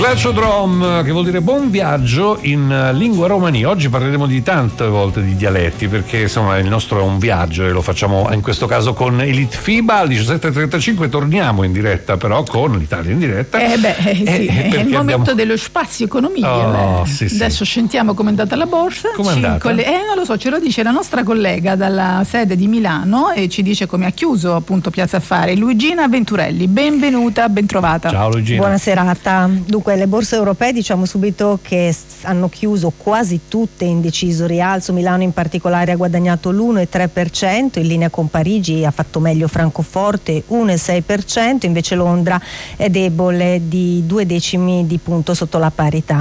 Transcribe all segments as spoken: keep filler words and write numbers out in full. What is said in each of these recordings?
Versodrom, che vuol dire buon viaggio in lingua romani. Oggi parleremo di tante volte di dialetti, perché insomma il nostro è un viaggio e lo facciamo in questo caso con Elite FIBA. Alle diciassette e trentacinque torniamo in diretta, però con l'Italia in diretta. Eh beh, sì, eh, è il momento abbiamo... dello spazio economia. Oh, sì, sì. Adesso sentiamo com'è andata la borsa. Com'è andata? Coll- eh, non lo so, ce lo dice la nostra collega dalla sede di Milano e ci dice come ha chiuso appunto Piazza Affari. Luigina Venturelli, benvenuta, bentrovata. Ciao Luigina. Buona serata. Dunque, le borse europee diciamo subito che hanno chiuso quasi tutte in deciso rialzo. Milano in particolare ha guadagnato l'uno virgola tre per cento, in linea con Parigi ha fatto meglio Francoforte uno virgola sei per cento, invece Londra è debole di due decimi di punto sotto la parità.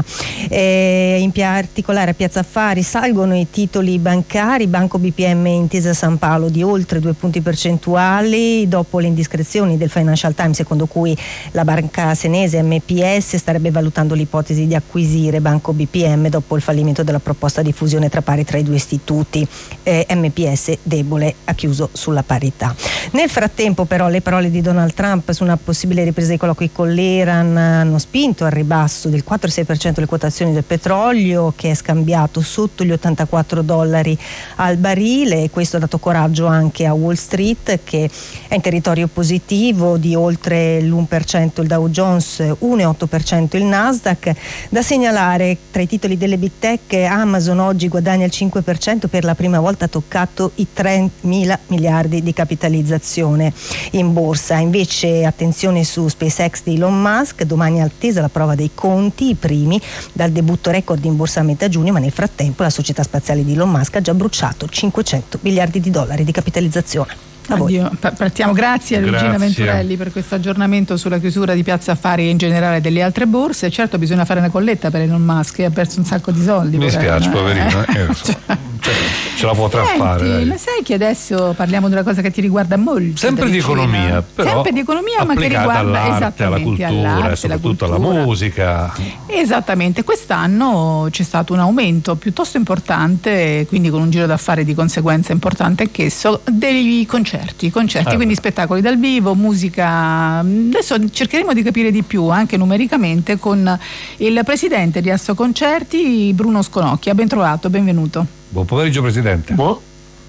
E in particolare a Piazza Affari salgono i titoli bancari, Banco B P M e Intesa San Paolo di oltre due punti percentuali dopo le indiscrezioni del Financial Times secondo cui la banca senese M P S starebbe valutando l'ipotesi di acquisire Banco B P M dopo il fallimento della proposta di fusione tra pari tra i due istituti. eh, M P S debole, ha chiuso sulla parità. Nel frattempo però le parole di Donald Trump su una possibile ripresa dei colloqui con l'Iran hanno spinto al ribasso del quattro virgola sei per cento le quotazioni del petrolio, che è scambiato sotto gli ottantaquattro dollari al barile, e questo ha dato coraggio anche a Wall Street, che è in territorio positivo di oltre l'uno per cento il Dow Jones, uno virgola otto per cento il Nasdaq. Da segnalare tra i titoli delle big tech, Amazon oggi guadagna il cinque per cento, per la prima volta ha toccato i tremila miliardi di capitalizzazione in borsa. Invece attenzione su SpaceX di Elon Musk, domani è attesa la prova dei conti, i primi dal debutto record in borsa a metà giugno, ma nel frattempo la società spaziale di Elon Musk ha già bruciato cinquecento miliardi di dollari di capitalizzazione. Addio. Partiamo, grazie a Luigina Venturelli per questo aggiornamento sulla chiusura di Piazza Affari e in generale delle altre borse. Certo, bisogna fare una colletta per Elon Musk, che ha perso un sacco di soldi. Mi spiace, poverino, eh. eh, so. cioè, ce la potrà Senti, fare. ma sai che adesso parliamo di una cosa che ti riguarda molto? Sempre di economia, però sempre di economia, ma che riguarda all'arte, alla cultura, all'arte, soprattutto alla, alla musica. Esattamente, quest'anno c'è stato un aumento piuttosto importante, quindi con un giro d'affari di conseguenza importante anch'esso, dei concerti, concerti, ah, quindi spettacoli dal vivo, musica. Adesso cercheremo di capire di più anche numericamente con il presidente di Asso Concerti, Bruno Sconocchia. Ben trovato, benvenuto. Buon pomeriggio Presidente. Buon.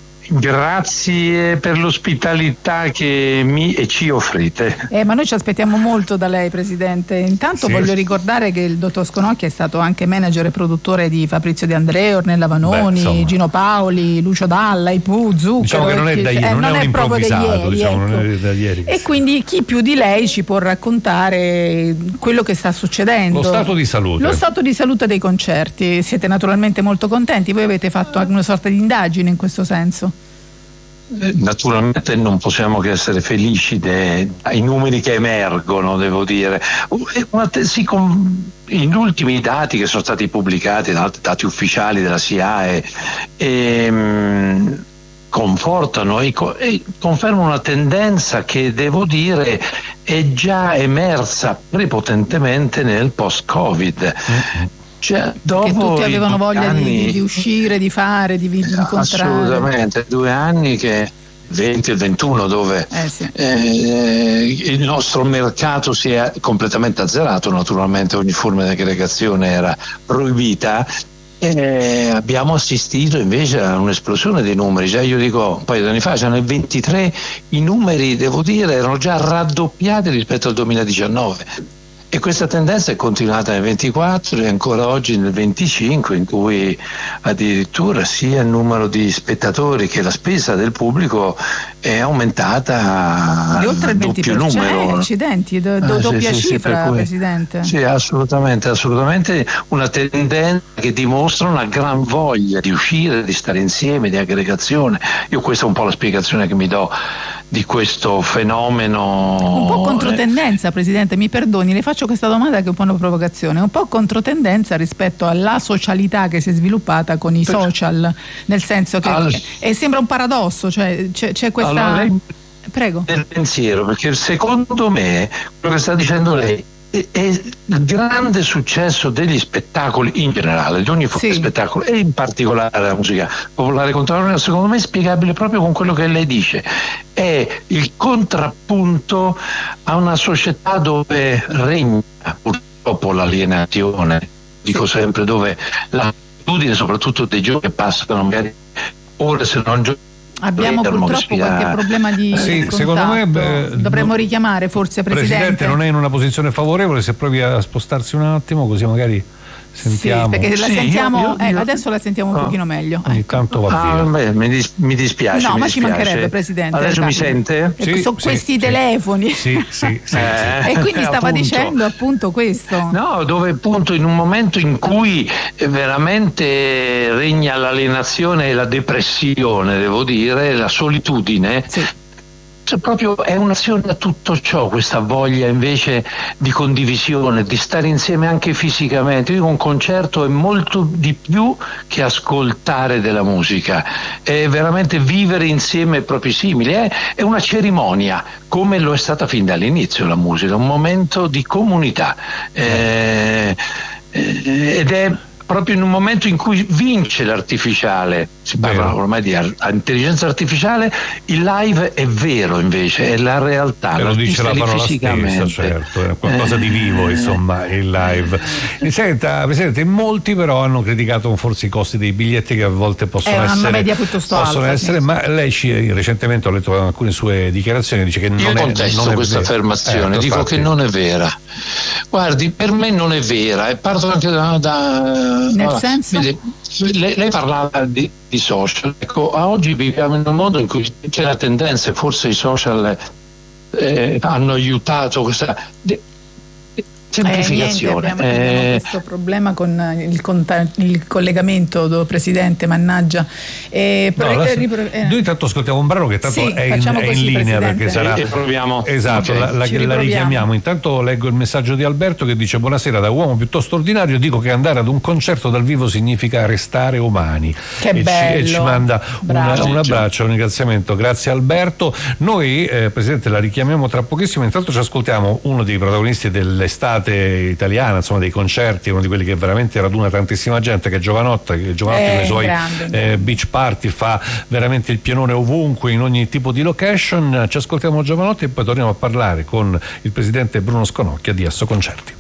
Grazie per l'ospitalità che mi e ci offrite. Eh, ma noi ci aspettiamo molto da lei, Presidente. Intanto sì. Voglio ricordare che il dottor Sconocchia è stato anche manager e produttore di Fabrizio De André, Ornella Vanoni, Beh, Gino Paoli, Lucio Dalla, I Pooh, Zucchero. Diciamo che non è da ieri, eh, non, non è un è improvvisato, ieri, diciamo, ecco. non è da ieri. E quindi chi più di lei ci può raccontare quello che sta succedendo? Lo stato di salute. Lo stato di salute dei concerti. Siete naturalmente molto contenti, voi avete fatto anche una sorta di indagine in questo senso. Naturalmente non possiamo che essere felici dei numeri che emergono, devo dire. Una te- sì, con, gli ultimi dati che sono stati pubblicati, dati ufficiali della S I A E, ehm, confortano e, co- e confermano una tendenza che, devo dire, è già emersa prepotentemente nel post-Covid. Mm-hmm. Cioè, dopo che tutti avevano voglia anni, di, di uscire, di fare, di, di incontrare. Assolutamente, due anni che venti e ventuno dove eh sì. eh, il nostro mercato si è completamente azzerato, naturalmente ogni forma di aggregazione era proibita. E abbiamo assistito invece a un'esplosione dei numeri. Già io dico un paio di anni fa, cioè nel ventitré i numeri, devo dire, erano già raddoppiati rispetto al duemiladiciannove. E questa tendenza è continuata nel ventiquattro e ancora oggi nel venticinque, in cui addirittura sia il numero di spettatori che la spesa del pubblico è aumentata di oltre il doppio venti per cento. numero. Eh, accidenti, do, do, eh, doppia sì, cifra, sì, cui, Presidente. Sì, assolutamente, assolutamente una tendenza che dimostra una gran voglia di uscire, di stare insieme, di aggregazione. Io questa è un po' la spiegazione che mi do di questo fenomeno. Un po' controtendenza, Presidente, mi perdoni, le faccio questa domanda che è un po' una provocazione, un po' controtendenza rispetto alla socialità che si è sviluppata con i social, nel senso che allora, e sembra un paradosso, cioè c'è, c'è questa allora lei, prego del pensiero, perché secondo me quello che sta dicendo lei è il grande successo degli spettacoli in generale, di ogni forma sì. di spettacolo, e in particolare la musica popolare contemporanea, secondo me è spiegabile proprio con quello che lei dice. È il contrappunto a una società dove regna purtroppo po' l'alienazione, dico sempre, dove l'attitudine soprattutto dei giovani che passano magari ore se non giorni. Abbiamo purtroppo qualche problema di sì, contatto. Secondo me beh, dovremmo richiamare forse Presidente. Presidente non è in una posizione favorevole, se provi a spostarsi un attimo così magari sentiamo. Sì, perché la sì, sentiamo, io, io, eh, io, adesso la sentiamo un oh, pochino meglio. Ogni ecco. tanto va via. Ah, beh, mi, dis- mi dispiace. No, mi ma dispiace. ci mancherebbe, Presidente. Adesso mi sente? Sì, su sì, questi sì. telefoni. Sì, sì, sì, Eh, sì. E quindi stava appunto. dicendo appunto questo. No, dove appunto in un momento in cui veramente regna l'alienazione e la depressione, devo dire, la solitudine. Sì. Cioè, proprio è un'azione a tutto ciò, questa voglia invece di condivisione, di stare insieme anche fisicamente. Io un concerto è molto di più che ascoltare della musica, è veramente vivere insieme ai propri simili, è, è una cerimonia, come lo è stata fin dall'inizio la musica, un momento di comunità, eh, eh, ed è proprio in un momento in cui vince l'artificiale, si parla Vero. ormai di ar- intelligenza artificiale, il live è vero invece, è la realtà, E lo dice la l'artista lì parola fisicamente. stessa, certo, è qualcosa Eh, di vivo, insomma, il live. E senta, Presidente, molti però hanno criticato forse i costi dei biglietti che a volte possono È una essere media piuttosto possono alta, essere, sì. ma lei ci, recentemente ho letto alcune sue dichiarazioni, dice che non Io è contesto non è questa vero. affermazione, Eh, dico infatti. che non è vera. Guardi, per me non è vera, e parto anche da... da Nel allora, senso? vede, lei, lei parlava di, di social, ecco, a oggi viviamo in un mondo in cui c'è la tendenza, e forse i social eh, hanno aiutato questa de, de, semplificazione. Eh, niente, abbiamo, abbiamo Eh, questo problema con il, conta- il collegamento do Presidente, mannaggia. Eh, No, pre- la- ripro- eh. noi tanto ascoltiamo un brano che tanto Sì, è, in, facciamo è in così, linea, Presidente. perché sarà E proviamo. esatto, Ok. la, la, Ci la riproviamo. richiamiamo. Intanto leggo il messaggio di Alberto che dice: buonasera, da uomo piuttosto ordinario dico che andare ad un concerto dal vivo significa restare umani. Che e ci, bello. e ci manda una- Bravo. un abbraccio, un ringraziamento. Grazie Alberto. Noi eh, Presidente la richiamiamo tra pochissimo. Intanto ci ascoltiamo uno dei protagonisti dell'estate italiana, insomma dei concerti, uno di quelli che veramente raduna tantissima gente, che è Giovanotti, che Giovanotti Eh, con i suoi grande. eh, beach party fa veramente il pienone ovunque, in ogni tipo di location. Ci ascoltiamo Giovanotti e poi torniamo a parlare con il Presidente Bruno Sconocchia di Esso Concerti.